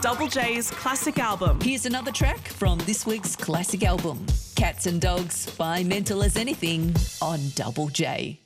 Double J's classic album. Here's another track from this week's classic album, Cats and Dogs by Mental as Anything on Double J.